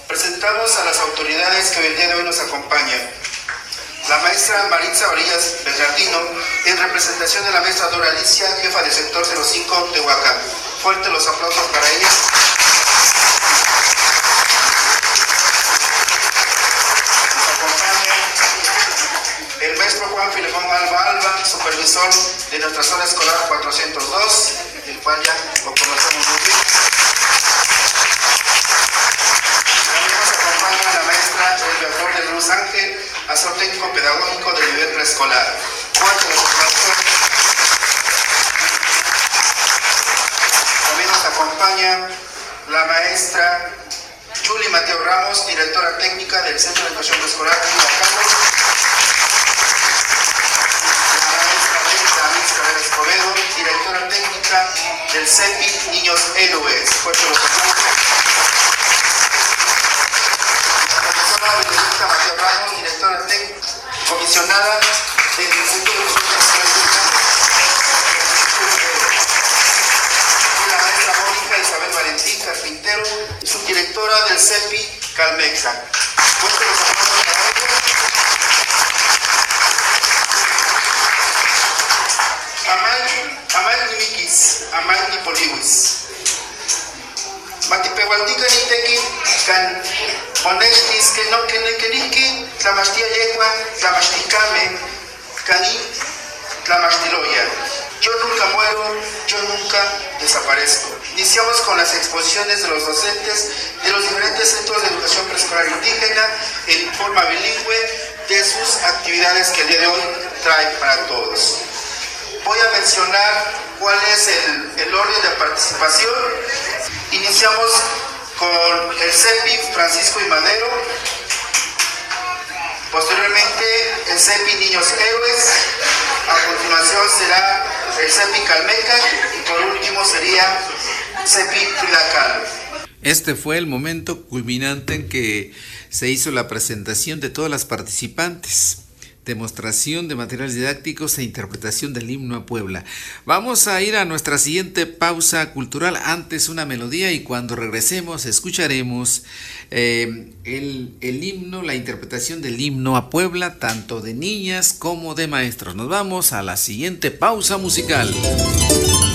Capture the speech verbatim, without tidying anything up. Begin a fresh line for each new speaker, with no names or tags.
Presentamos a las autoridades que el día de hoy nos acompañan. La maestra Maritza Varillas Bernardino, en representación de la maestra Dora Alicia, jefa del sector cero cinco Tehuacán. Fuertes los aplausos para ella. Nos acompaña el maestro Juan Filemón Alba Alba, supervisor de nuestra zona escolar cuatrocientos dos, el cual ya lo conocemos muy bien. También nos acompaña la maestra Elvia Flor de Luz Ángel, asesor técnico pedagógico del nivel preescolar. Fuerte los aplausos. También nos acompaña la maestra Julie Mateo Ramos, directora técnica del Centro de Educación Preescolar Tehuacán. Escobedo, directora técnica del C E P I Niños Héroes. Fuerte los aplausos. La profesora Benedicta Mateo Ramos, directora técnica, comisionada del Instituto de Educación. Y la maestra Mónica Isabel Valentín Carpintero, subdirectora del C E P I Calmexa. Fuerte los aplausos para ellos. Amal Nimikis, Amal Nipoliwis. Matipewaltica Niteki, Can Honestis, que no que Nekeniki, Tlamastia Yegua, Tlamasticame, Cani, Tlamastiloya. Yo nunca muero, yo nunca desaparezco. Iniciamos con las exposiciones de los docentes de los diferentes centros de educación preescolar indígena en forma bilingüe de sus actividades que el día de hoy trae para todos. Voy a mencionar cuál es el, el orden de participación. Iniciamos con el C E P I Francisco y Madero. Posteriormente el C E P I Niños Héroes. A continuación será el C E P I Calmeca. Y por último sería C E P I Frida Kahlo.
Este fue el momento culminante en que se hizo la presentación de todas las participantes. Demostración de materiales didácticos e interpretación del himno a Puebla. Vamos a ir a nuestra siguiente pausa cultural, antes una melodía, y cuando regresemos escucharemos eh, el, el himno, la interpretación del himno a Puebla, tanto de niñas como de maestros. Nos vamos a la siguiente pausa musical.